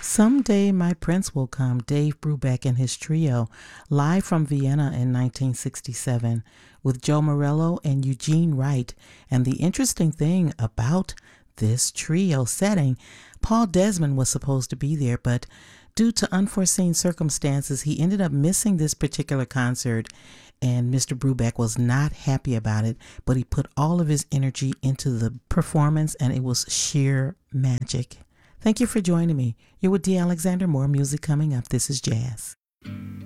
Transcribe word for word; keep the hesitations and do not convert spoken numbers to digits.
Someday My Prince Will Come, Dave Brubeck and his trio, live from Vienna in nineteen sixty-seven, with Joe Morello and Eugene Wright. And the interesting thing about this trio setting, Paul Desmond was supposed to be there, but due to unforeseen circumstances, he ended up missing this particular concert, and Mister Brubeck was not happy about it, but he put all of his energy into the performance, and it was sheer magic. Thank you for joining me. You're with D. Alexander. More music coming up. This is Jazz.